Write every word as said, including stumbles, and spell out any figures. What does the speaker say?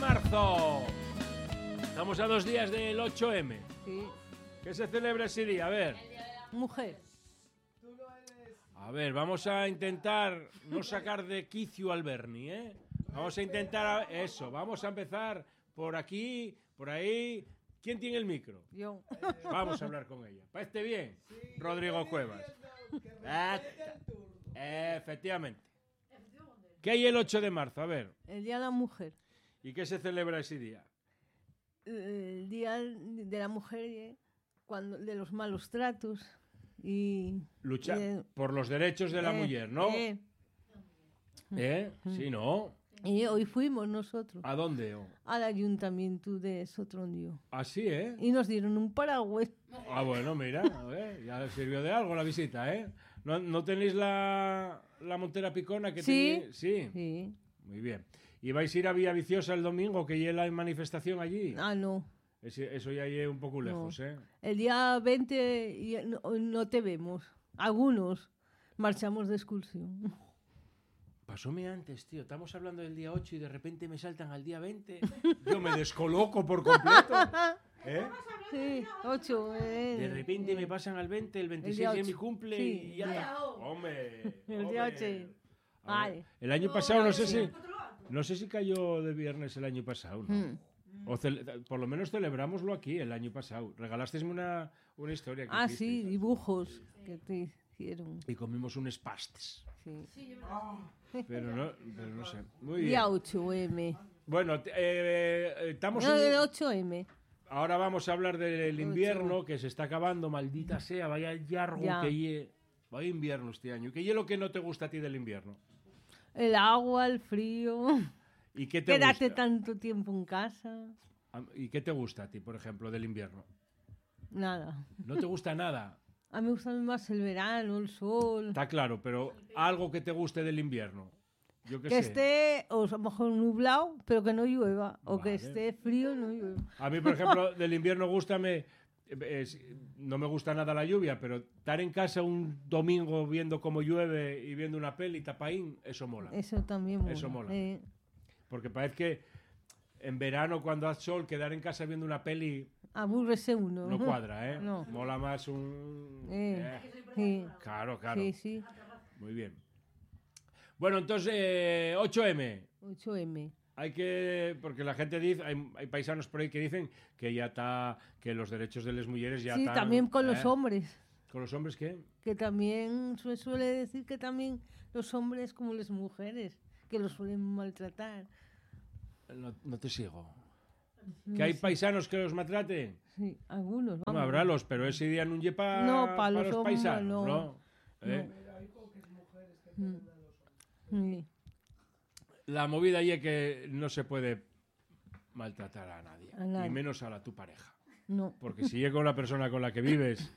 marzo. Estamos a dos días del ocho eme. Sí. ¿Qué se celebra ese día? A ver. Mujer. A ver, vamos a intentar no sacar de quicio al Bernie, ¿eh? Vamos a intentar eso. Vamos a empezar por aquí, por ahí. ¿Quién tiene el micro? Yo. Vamos a hablar con ella. ¿Parece bien? Rodrigo Cuevas. Ah, efectivamente. ¿Qué hay el ocho de marzo? A ver. El Día de la Mujer. ¿Y qué se celebra ese día? El Día de la Mujer, eh, cuando, de los malos tratos. Y Luchar eh, por los derechos de la eh, mujer, ¿no? eh. ¿Eh? Sí, ¿no? Y hoy fuimos nosotros ¿A dónde? Oh? al ayuntamiento de Sotrondio. Así, ¿eh? Y nos dieron un paraguas. Ah, bueno, mira, a ver, ya sirvió de algo la visita, ¿eh? ¿No, no tenéis la, la montera picona que Sí. tenéis? Sí. Sí. Muy bien. ¿Y vais a ir a Villaviciosa el domingo, que ya hay manifestación allí? Ah, no. Ese- eso ya es un poco lejos, No. ¿eh? El día veinte ya no, no te vemos. Algunos marchamos de excursión. Pasóme antes, tío. Estamos hablando del día ocho y de repente me saltan al día veinte. Yo me descoloco por completo. ¿Eh? Sí, ocho. Eh, De repente me pasan al veinte, el veintiséis día es mi ocho. cumple Sí, y ya el está. Hombre, El día hombre. ocho. A ver, Vale. el año pasado no sé si no sé si cayó de viernes el año pasado, ¿no? Mm. O cele- por lo menos celebrámoslo aquí el año pasado. Regalasteis una, una historia que Ah, sí, hicisteis. dibujos que te hicieron. Y comimos unos pastes. Sí. Pero no, pero no sé. Muy bien. Día ocho eme. Bueno, t- eh, eh, estamos No, en- el ocho eme. ahora vamos a hablar del invierno que se está acabando, maldita sea, vaya yargo Ya. que lle. Vaya invierno este año. ¿Qué es lo que no te gusta a ti del invierno? El agua, el frío. ¿Y qué te Quédate gusta? tanto tiempo en casa. ¿Y qué te gusta a ti, por ejemplo, del invierno? Nada. ¿No te gusta nada? A mí me gusta más el verano, el sol. Está claro, pero algo que te guste del invierno. Yo qué Que sé. esté, o a lo mejor nublado, pero que no llueva. O que Vale. esté frío y no llueva. A mí, por ejemplo, del invierno gustame, es- no me gusta nada la lluvia, pero estar en casa un domingo viendo cómo llueve y viendo una peli, tapaín, eso mola. Eso también mola. Eso mola. Eh, Porque parece que en verano, cuando hace sol, quedar en casa viendo una peli Abúrrese uno. no cuadra, ¿eh? No. Mola más un... Eh, eh, sí, Claro, claro. sí, sí. Muy bien. Bueno, entonces, eh, ocho eme. ocho eme. Hay que, porque la gente dice, hay, hay paisanos por ahí que dicen que ya está, que los derechos de las mujeres ya Sí, están... también con los ¿eh? hombres. ¿Con los hombres qué? Que también se suele decir que también los hombres como las mujeres, que los suelen maltratar. No, no te sigo. No ¿Que hay sé. paisanos que los maltraten? Sí, algunos. No, vamos. habralos, pero ese día no lleva No, pa' los los hombres, paisanos, no. ¿no? ¿Eh? Mm. Sí. La movida ahí es que no se puede maltratar a nadie, A nadie. y menos a la tu pareja. No. Porque si llega con la persona con la que vives